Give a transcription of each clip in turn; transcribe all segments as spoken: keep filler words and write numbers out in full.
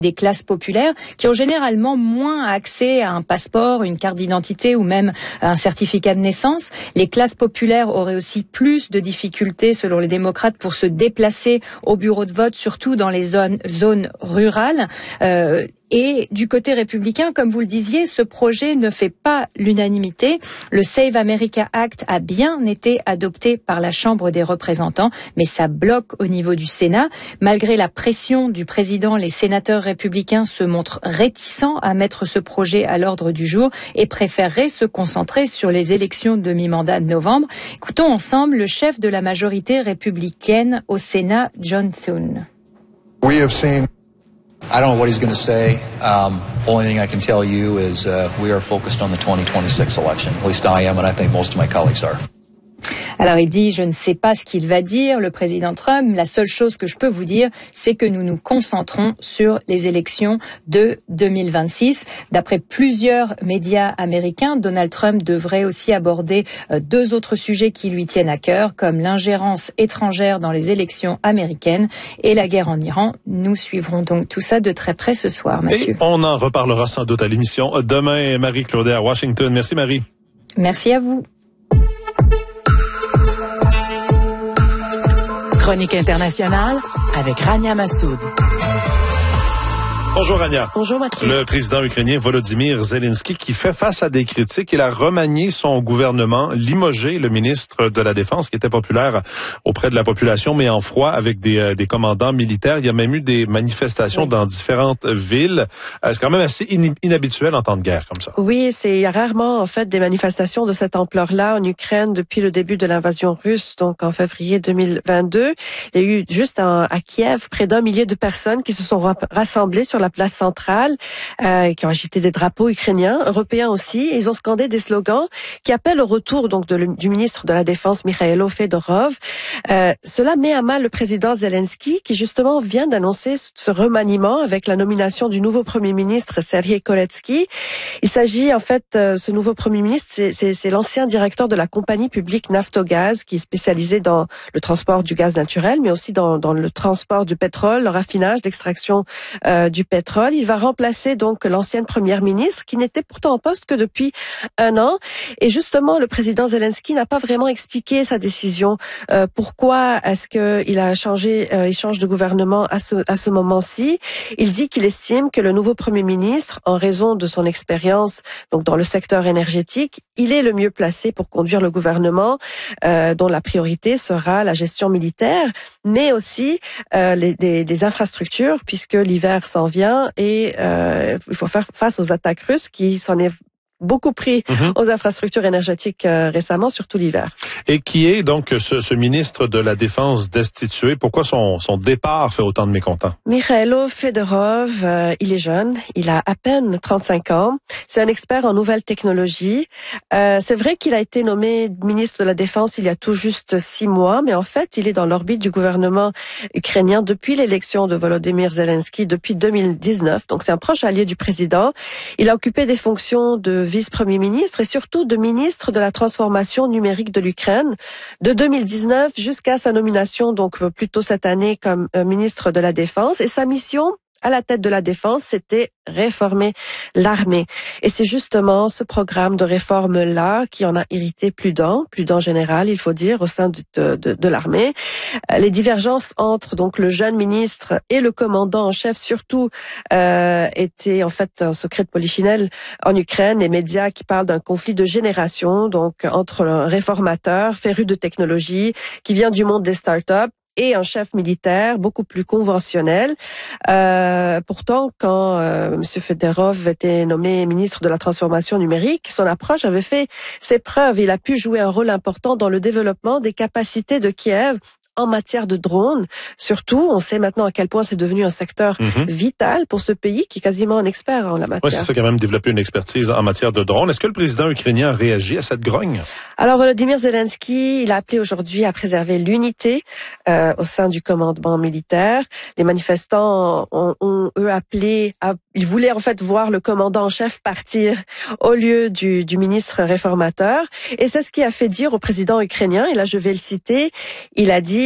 des classes populaires qui ont généralement moins accès à un passeport, une carte d'identité ou même un certificat de naissance. Les classes populaires auraient aussi plus de difficultés, selon les démocrates, pour se déplacer au bureau de vote, surtout dans les zones, zones rurales. Euh, Et du côté républicain, comme vous le disiez, ce projet ne fait pas l'unanimité. Le Save America Act a bien été adopté par la Chambre des représentants, mais ça bloque au niveau du Sénat. Malgré la pression du président, les sénateurs républicains se montrent réticents à mettre ce projet à l'ordre du jour et préféreraient se concentrer sur les élections de mi-mandat de novembre. Écoutons ensemble le chef de la majorité républicaine au Sénat, John Thune. We have seen I don't know what he's going to say. Um, only thing I can tell you is uh, we are focused on the twenty twenty-six election. At least I am, and I think most of my colleagues are. Alors il dit, je ne sais pas ce qu'il va dire, le président Trump. La seule chose que je peux vous dire, c'est que nous nous concentrons sur les élections de deux mille vingt-six. D'après plusieurs médias américains, Donald Trump devrait aussi aborder deux autres sujets qui lui tiennent à cœur, comme l'ingérence étrangère dans les élections américaines et la guerre en Iran. Nous suivrons donc tout ça de très près ce soir, Mathieu. Et on en reparlera sans doute à l'émission demain. Marie-Claudette à Washington. Merci Marie. Merci à vous. Chronique internationale avec Rania Massoud. Bonjour Rania. Bonjour Mathieu. Le président ukrainien Volodymyr Zelensky qui fait face à des critiques, il a remanié son gouvernement, limogé le ministre de la Défense qui était populaire auprès de la population, mais en froid avec des, euh, des commandants militaires. Il y a même eu des manifestations oui. dans différentes villes. Euh, c'est quand même assez in- inhabituel en temps de guerre comme ça. Oui, c'est il y a rarement en fait des manifestations de cette ampleur-là en Ukraine depuis le début de l'invasion russe, donc en février deux mille vingt-deux. Il y a eu juste en, à Kiev près d'un millier de personnes qui se sont ra- rassemblées sur la place centrale, euh, qui ont agité des drapeaux ukrainiens, européens aussi. Et ils ont scandé des slogans qui appellent au retour donc de, du ministre de la Défense, Mikhailo Fedorov. Euh, cela met à mal le président Zelensky, qui justement vient d'annoncer ce remaniement avec la nomination du nouveau Premier ministre, Serhiy Koletsky. Il s'agit en fait, euh, ce nouveau Premier ministre, c'est, c'est, c'est l'ancien directeur de la compagnie publique Naftogaz, qui est spécialisé dans le transport du gaz naturel, mais aussi dans, dans le transport du pétrole, le raffinage, l'extraction euh, du pétrole. Il va remplacer donc l'ancienne première ministre qui n'était pourtant en poste que depuis un an. Et justement, le président Zelensky n'a pas vraiment expliqué sa décision. Euh, pourquoi est-ce qu'il a changé, euh, il change de gouvernement à ce, à ce moment-ci? Il dit qu'il estime que le nouveau premier ministre, en raison de son expérience donc dans le secteur énergétique, il est le mieux placé pour conduire le gouvernement, euh, dont la priorité sera la gestion militaire, mais aussi euh, les, les, les infrastructures, puisque l'hiver s'en vient et euh, il faut faire face aux attaques russes qui s'en est beaucoup pris mm-hmm. aux infrastructures énergétiques euh, récemment, surtout l'hiver. Et qui est donc ce, ce ministre de la Défense destitué? Pourquoi son, son départ fait autant de mécontents? Mikhailo Fedorov, euh, il est jeune, il a à peine trente-cinq ans. C'est un expert en nouvelles technologies. Euh, c'est vrai qu'il a été nommé ministre de la Défense il y a tout juste six mois, mais en fait, il est dans l'orbite du gouvernement ukrainien depuis l'élection de Volodymyr Zelensky, depuis deux mille dix-neuf. Donc, c'est un proche allié du président. Il a occupé des fonctions de vice-premier ministre et surtout de ministre de la transformation numérique de l'Ukraine de deux mille dix-neuf jusqu'à sa nomination donc plus tôt cette année comme ministre de la Défense. Et sa mission à la tête de la Défense, c'était réformer l'armée. Et c'est justement ce programme de réforme-là qui en a irrité plus d'un, plus d'un général, il faut dire, au sein de, de, de, de l'armée. Les divergences entre donc le jeune ministre et le commandant en chef, surtout, euh, étaient en fait un secret de polichinelle en Ukraine. Les médias qui parlent d'un conflit de génération, donc entre un réformateur féru de technologie qui vient du monde des startups et un chef militaire beaucoup plus conventionnel. Euh, pourtant, quand euh, M. Fedorov était nommé ministre de la Transformation numérique, son approche avait fait ses preuves. Il a pu jouer un rôle important dans le développement des capacités de Kiev en matière de drones. Surtout, on sait maintenant à quel point c'est devenu un secteur mm-hmm. vital pour ce pays qui est quasiment un expert en la matière. Oui, c'est ça, quand même développé une expertise en matière de drones. Est-ce que le président ukrainien a réagi à cette grogne? Alors, Volodymyr Zelensky, il a appelé aujourd'hui à préserver l'unité euh, au sein du commandement militaire. Les manifestants ont, ont eux, appelé à... Ils voulaient en fait voir le commandant en chef partir au lieu du, du ministre réformateur. Et c'est ce qui a fait dire au président ukrainien, et là je vais le citer, il a dit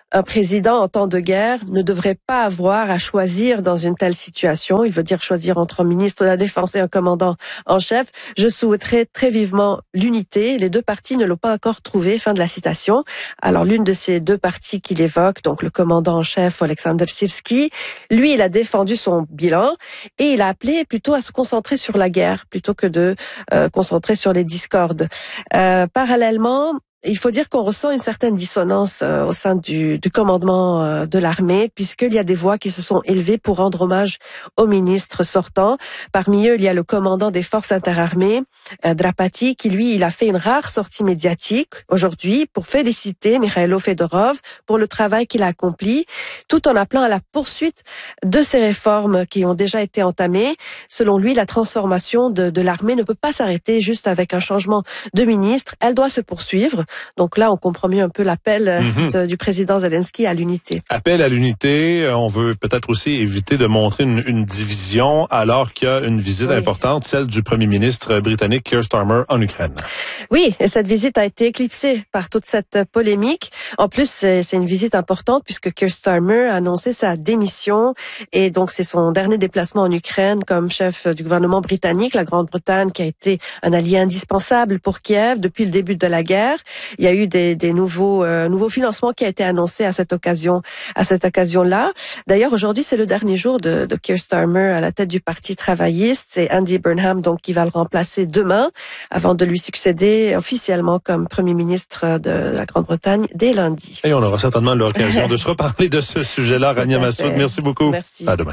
Un président en temps de guerre ne devrait pas avoir à choisir dans une telle situation. Il veut dire choisir entre un ministre de la Défense et un commandant en chef. Je souhaiterais très vivement l'unité. Les deux parties ne l'ont pas encore trouvé. Fin de la citation. Alors l'une de ces deux parties qu'il évoque, donc le commandant en chef Alexander Syrski, lui, il a défendu son bilan et il a appelé plutôt à se concentrer sur la guerre plutôt que de euh, concentrer sur les discordes. Euh, parallèlement, il faut dire qu'on ressent une certaine dissonance euh, au sein du, du commandement euh, de l'armée, puisqu'il y a des voix qui se sont élevées pour rendre hommage au ministre sortant. Parmi eux, il y a le commandant des forces interarmées, euh, Drapati, qui lui, il a fait une rare sortie médiatique aujourd'hui pour féliciter Mikhailo Fedorov pour le travail qu'il a accompli, tout en appelant à la poursuite de ces réformes qui ont déjà été entamées. Selon lui, la transformation de, de l'armée ne peut pas s'arrêter juste avec un changement de ministre. Elle doit se poursuivre. Donc là, on comprend mieux un peu l'appel mm-hmm. de, du président Zelensky à l'unité. Appel à l'unité. On veut peut-être aussi éviter de montrer une, une division alors qu'il y a une visite oui. importante, celle du premier ministre britannique Keir Starmer en Ukraine. Oui, et cette visite a été éclipsée par toute cette polémique. En plus, c'est, c'est une visite importante puisque Keir Starmer a annoncé sa démission et donc c'est son dernier déplacement en Ukraine comme chef du gouvernement britannique. La Grande-Bretagne qui a été un allié indispensable pour Kiev depuis le début de la guerre. Il y a eu des, des nouveaux, euh, nouveaux financements qui a été annoncé à cette occasion, à cette occasion-là. D'ailleurs, aujourd'hui, c'est le dernier jour de, de Keir Starmer à la tête du Parti travailliste. C'est Andy Burnham, donc, qui va le remplacer demain, avant de lui succéder officiellement comme Premier ministre de la Grande-Bretagne dès lundi. Et on aura certainement l'occasion de se reparler de ce sujet-là. Rania Massoud, merci beaucoup. Merci. À demain.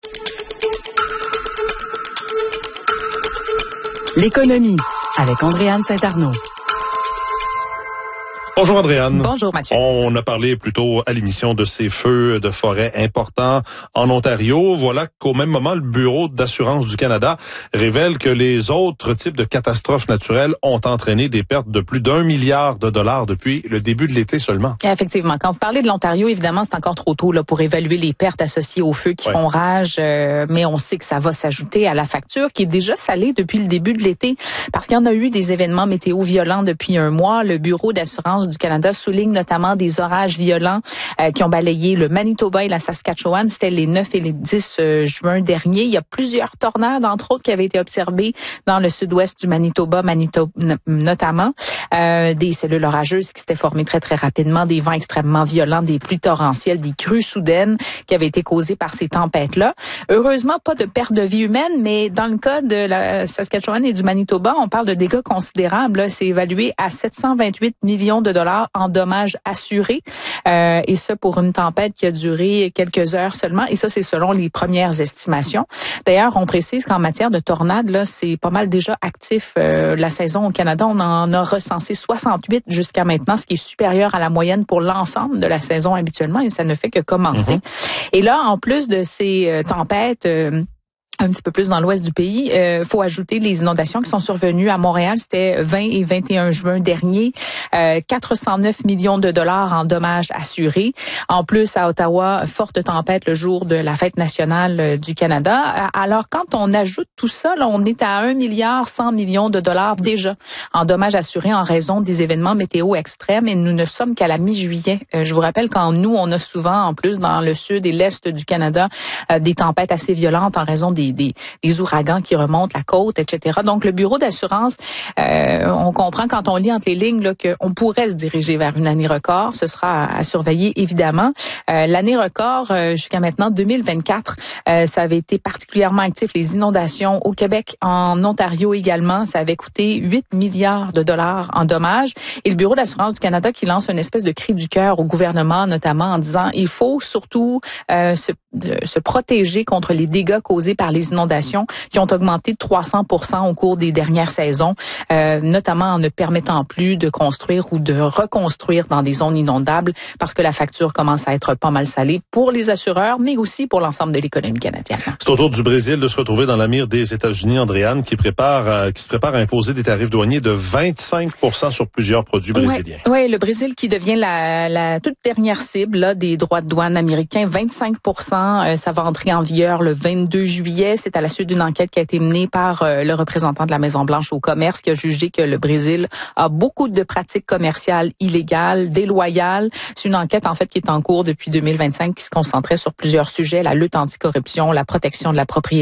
L'économie avec Andréane Saint-Arnaud. Bonjour Andréane. Bonjour Mathieu. On a parlé plutôt à l'émission de ces feux de forêt importants en Ontario. Voilà qu'au même moment, le Bureau d'assurance du Canada révèle que les autres types de catastrophes naturelles ont entraîné des pertes de plus d'un milliard de dollars depuis le début de l'été seulement. Effectivement. Quand vous parlez de l'Ontario, évidemment, c'est encore trop tôt là pour évaluer les pertes associées aux feux qui ouais. font rage, euh, mais on sait que ça va s'ajouter à la facture qui est déjà salée depuis le début de l'été parce qu'il y en a eu des événements météo violents depuis un mois. Le Bureau d'assurance du Canada souligne notamment des orages violents euh, qui ont balayé le Manitoba et la Saskatchewan. C'était les neuf et les dix euh, juin dernier. Il y a plusieurs tornades, entre autres, qui avaient été observées dans le sud-ouest du Manitoba, Manitoba notamment. Euh, des cellules orageuses qui s'étaient formées très, très rapidement, des vents extrêmement violents, des pluies torrentielles, des crues soudaines qui avaient été causées par ces tempêtes-là. Heureusement, pas de perte de vie humaine, mais dans le cas de la Saskatchewan et du Manitoba, on parle de dégâts considérables. Là. C'est évalué à sept cent vingt-huit millions de dollars en dommages assurés, euh, et ça pour une tempête qui a duré quelques heures seulement, et ça c'est selon les premières estimations. D'ailleurs, on précise qu'en matière de tornades, là, c'est pas mal déjà actif. Euh, la saison au Canada, on en a recensé soixante-huit jusqu'à maintenant, ce qui est supérieur à la moyenne pour l'ensemble de la saison habituellement, et ça ne fait que commencer. Mm-hmm. Et là, en plus de ces euh, tempêtes, euh, un petit peu plus dans l'ouest du pays, euh, faut ajouter les inondations qui sont survenues à Montréal. C'était vingt et vingt et un juin dernier. Euh, quatre cent neuf millions de dollars en dommages assurés. En plus, à Ottawa, forte tempête le jour de la fête nationale du Canada. Alors, quand on ajoute tout ça, là, on est à un milliard cent millions de dollars déjà en dommages assurés en raison des événements météo extrêmes. Et nous ne sommes qu'à la mi-juillet. Euh, je vous rappelle qu'en nous, on a souvent, en plus, dans le sud et l'est du Canada, euh, des tempêtes assez violentes en raison des Des, des ouragans qui remontent la côte, et cetera. Donc, le bureau d'assurance, euh, on comprend quand on lit entre les lignes là, qu'on pourrait se diriger vers une année record. Ce sera à, à surveiller, évidemment. Euh, l'année record, euh, jusqu'à maintenant, deux mille vingt-quatre, euh, ça avait été particulièrement actif. Les inondations au Québec, en Ontario également, ça avait coûté huit milliards de dollars en dommages. Et le bureau d'assurance du Canada qui lance une espèce de cri du cœur au gouvernement, notamment en disant il faut surtout euh, se, de, se protéger contre les dégâts causés par les inondations qui ont augmenté de trois cents pour cent au cours des dernières saisons, euh, notamment en ne permettant plus de construire ou de reconstruire dans des zones inondables parce que la facture commence à être pas mal salée pour les assureurs, mais aussi pour l'ensemble de l'économie canadienne. C'est au tour du Brésil de se retrouver dans la mire des États-Unis, Andréane, qui prépare, euh, qui se prépare à imposer des tarifs douaniers de vingt-cinq pour cent sur plusieurs produits brésiliens. Oui, ouais, le Brésil qui devient la, la toute dernière cible là, des droits de douane américains, vingt-cinq pour cent, euh, ça va entrer en vigueur le vingt-deux juillet. juillet. C'est à la suite d'une enquête qui a été menée par euh, le représentant de la Maison-Blanche au commerce qui a jugé que le Brésil a beaucoup de pratiques commerciales illégales, déloyales. C'est une enquête, en fait, qui est en cours depuis deux mille vingt-cinq qui se concentrait sur plusieurs sujets, la lutte anticorruption, la protection de la propriété